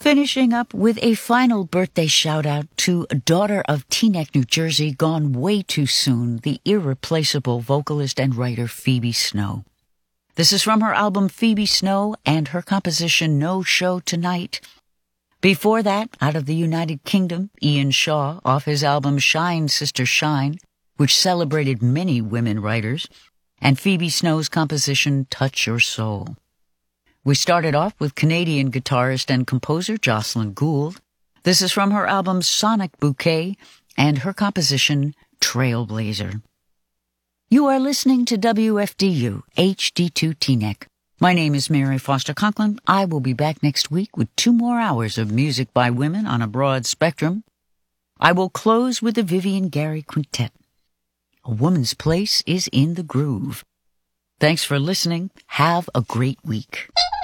Finishing up with a final birthday shout-out to a daughter of Teaneck, New Jersey, gone way too soon, the irreplaceable vocalist and writer Phoebe Snow. This is from her album Phoebe Snow and her composition No Show Tonight. Before that, out of the United Kingdom, Ian Shaw, off his album Shine, Sister Shine, which celebrated many women writers, and Phoebe Snow's composition Touch Your Soul. We started off with Canadian guitarist and composer Jocelyn Gould. This is from her album Sonic Bouquet and her composition Trailblazer. You are listening to WFDU HD2 Teaneck. My name is Mary Foster Conklin. I will be back next week with 2 more hours of music by women on a broad spectrum. I will close with the Vivian Gary Quintet. A woman's place is in the groove. Thanks for listening. Have a great week.